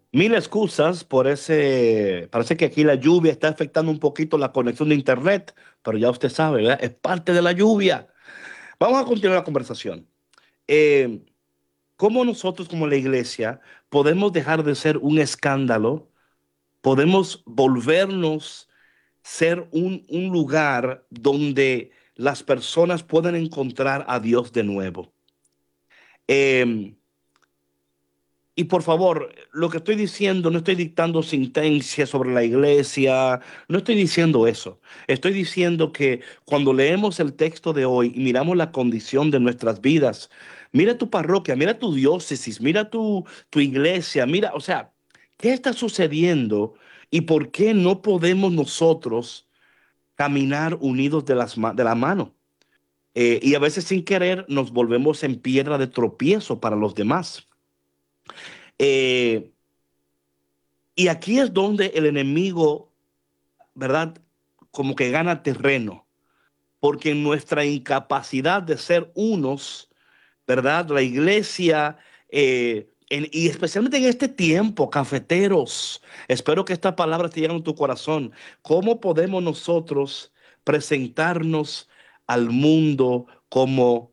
Mil excusas por ese. Parece que aquí la lluvia está afectando un poquito la conexión de internet, pero ya usted sabe, ¿verdad? Es parte de la lluvia. Vamos a continuar la conversación. Eh, ¿Cómo nosotros como la iglesia podemos dejar de ser un escándalo? Podemos volvernos ser un lugar donde las personas puedan encontrar a Dios de nuevo. Eh, Y por favor, lo que estoy diciendo, no estoy dictando sentencias sobre la iglesia, no estoy diciendo eso. Estoy diciendo que cuando leemos el texto de hoy y miramos la condición de nuestras vidas, mira tu parroquia, mira tu diócesis, mira tu iglesia, mira, o sea, ¿qué está sucediendo y por qué no podemos nosotros caminar unidos de la mano? Y a veces sin querer nos volvemos en piedra de tropiezo para los demás. Eh, Y aquí es donde el enemigo, ¿verdad? Como que gana terreno, porque en nuestra incapacidad de ser unos, ¿verdad? La iglesia, y especialmente en este tiempo, cafeteros, espero que esta palabra esté llegando a tu corazón. ¿Cómo podemos nosotros presentarnos al mundo como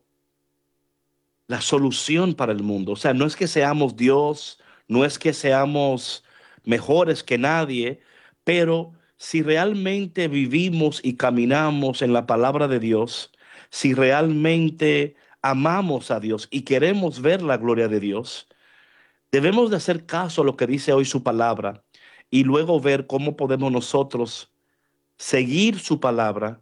la solución para el mundo? O sea, no es que seamos Dios, no es que seamos mejores que nadie, pero si realmente vivimos y caminamos en la palabra de Dios, si realmente amamos a Dios y queremos ver la gloria de Dios, debemos de hacer caso a lo que dice hoy su palabra y luego ver cómo podemos nosotros seguir su palabra,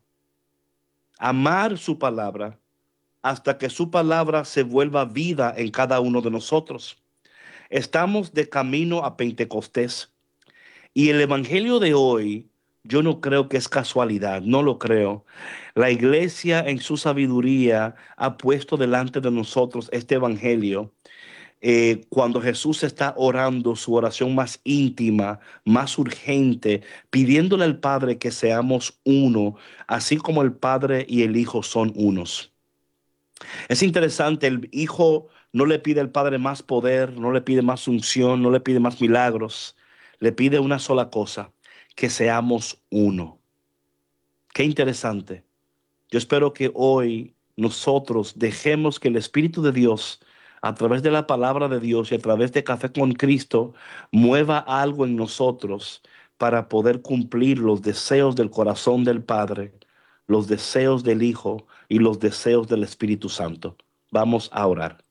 amar su palabra hasta que su palabra se vuelva vida en cada uno de nosotros. Estamos de camino a Pentecostés y el evangelio de hoy, yo no creo que es casualidad, no lo creo. La iglesia en su sabiduría ha puesto delante de nosotros este evangelio. Cuando Jesús está orando su oración más íntima, más urgente, pidiéndole al Padre que seamos uno, así como el Padre y el Hijo son unos. Es interesante, el hijo no le pide al padre más poder, no le pide más unción, no le pide más milagros, le pide una sola cosa, que seamos uno. Qué interesante. Yo espero que hoy nosotros dejemos que el Espíritu de Dios, a través de la palabra de Dios y a través de Café con Cristo, mueva algo en nosotros para poder cumplir los deseos del corazón del Padre, los deseos del Hijo y los deseos del Espíritu Santo. Vamos a orar.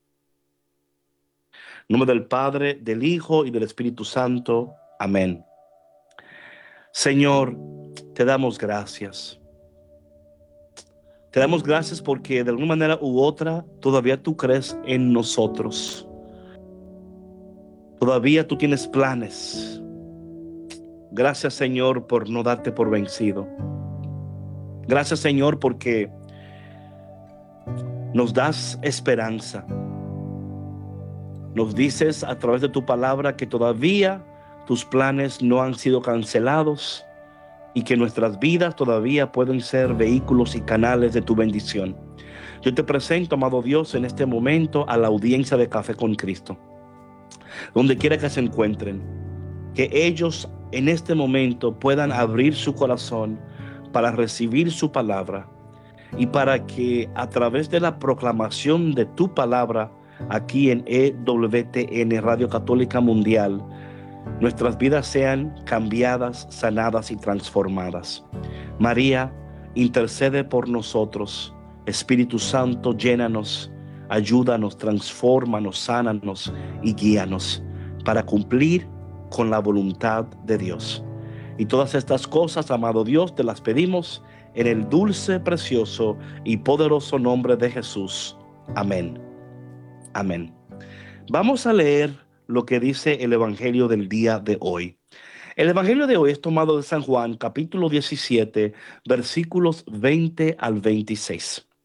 En nombre del Padre, del Hijo y del Espíritu Santo. Amén. Señor, te damos gracias. Te damos gracias porque de alguna manera u otra todavía tú crees en nosotros. Todavía tú tienes planes. Gracias, Señor, por no darte por vencido. Gracias, Señor, porque nos das esperanza. Nos dices a través de tu palabra que todavía tus planes no han sido cancelados y que nuestras vidas todavía pueden ser vehículos y canales de tu bendición. Yo te presento, amado Dios, en este momento a la audiencia de Café con Cristo, donde quiera que se encuentren, que ellos en este momento puedan abrir su corazón para recibir su palabra y para que a través de la proclamación de tu palabra aquí en EWTN Radio Católica Mundial, nuestras vidas sean cambiadas, sanadas y transformadas. María, intercede por nosotros. Espíritu Santo, llénanos, ayúdanos, transfórmanos, sánanos y guíanos para cumplir con la voluntad de Dios. Y todas estas cosas, amado Dios, te las pedimos en el dulce, precioso y poderoso nombre de Jesús. Amén. Amén. Vamos a leer lo que dice el Evangelio del día de hoy. El Evangelio de hoy es tomado de San Juan, capítulo 17, versículos 20 al 26.